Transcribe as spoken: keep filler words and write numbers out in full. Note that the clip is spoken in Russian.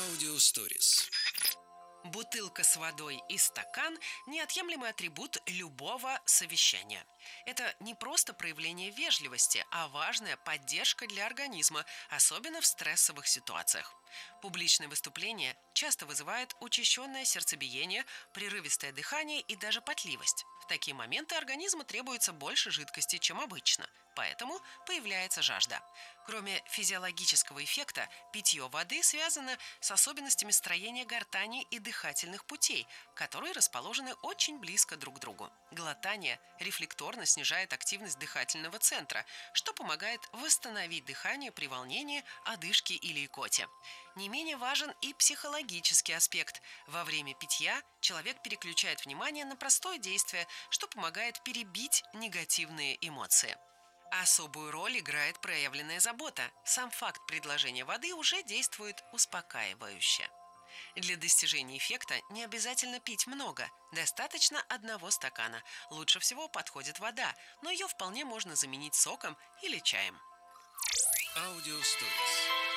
Аудиосторис. Бутылка с водой и стакан – неотъемлемый атрибут любого совещания. Это не просто проявление вежливости, а важная поддержка для организма, особенно в стрессовых ситуациях. Публичное выступление часто вызывает учащенное сердцебиение, прерывистое дыхание и даже потливость. В такие моменты организму требуется больше жидкости, чем обычно, поэтому появляется жажда. Кроме физиологического эффекта, питье воды связано с особенностями строения гортани и дыхательных путей, которые расположены очень близко друг к другу. Глотание рефлекторно снижает активность дыхательного центра, что помогает восстановить дыхание при волнении, одышке или икоте. Не менее важен и психологический аспект. Во время питья человек переключает внимание на простое действие, что помогает перебить негативные эмоции. Особую роль играет проявленная забота. Сам факт предложения воды уже действует успокаивающе. Для достижения эффекта не обязательно пить много, достаточно одного стакана. Лучше всего подходит вода, но ее вполне можно заменить соком или чаем. Аудиосторис.